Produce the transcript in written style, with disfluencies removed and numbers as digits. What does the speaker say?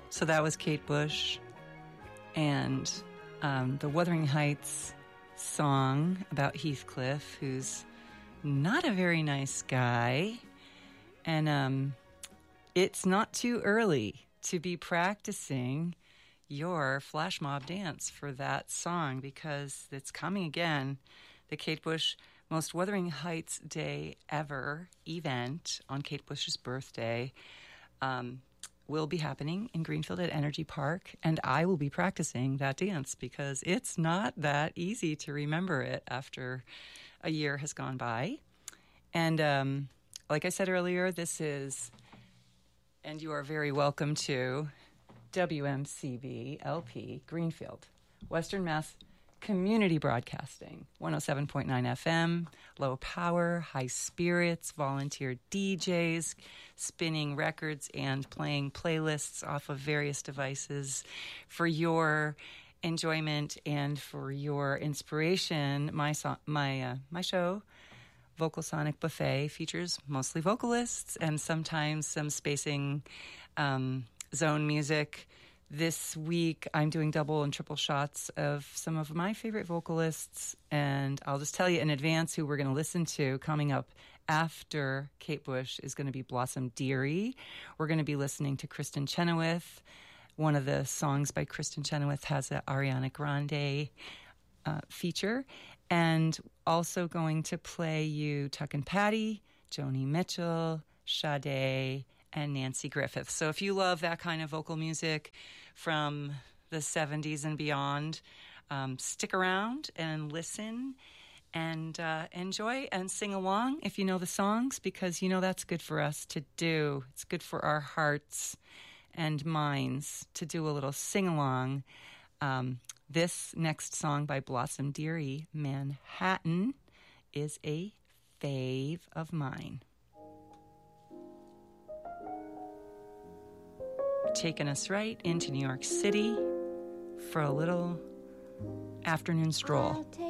So that was Kate Bush and the Wuthering Heights song about Heathcliff, who's not a very nice guy. And it's not too early to be practicing your flash mob dance for that song because it's coming again. The Kate Bush Most Wuthering Heights Day Ever event on Kate Bush's birthday will be happening in Greenfield at Energy Park, and I will be practicing that dance because it's not that easy to remember it after a year has gone by. And like I said earlier, this is, and you are very welcome to, WMCB LP Greenfield, Western Mass Community Broadcasting, 107.9 FM, low power, high spirits, volunteer DJs, spinning records and playing playlists off of various devices for your enjoyment and for your inspiration. My show, Vocal Sonic Buffet, features mostly vocalists and sometimes some spacing zone music. This week, I'm doing double and triple shots of some of my favorite vocalists, and I'll just tell you in advance who we're going to listen to. Coming up after Kate Bush is going to be Blossom Dearie. We're going to be listening to Kristen Chenoweth. One of the songs by Kristen Chenoweth has an Ariana Grande feature, and also going to play you Tuck and Patty, Joni Mitchell, Sade, and Nancy Griffith. So if you love that kind of vocal music from the 70s and beyond, stick around and listen and enjoy and sing along if you know the songs, because you know that's good for us to do. It's good for our hearts and minds to do a little sing-along. This next song by Blossom Dearie, Manhattan, is a fave of mine. Taking us right into New York City for a little afternoon stroll.